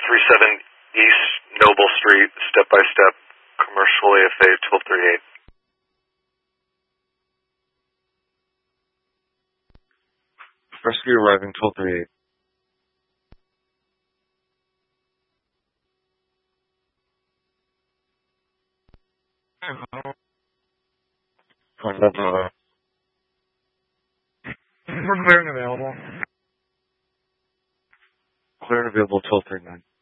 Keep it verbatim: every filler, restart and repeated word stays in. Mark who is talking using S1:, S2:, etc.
S1: thirty-seven East Noble Street, step-by-step, commercial A F A twelve thirty-eight.
S2: Rescue arriving twelve thirty-eight. Fine, that's uh,
S3: We're clear and available.
S2: clear and available twelve thirty-nine.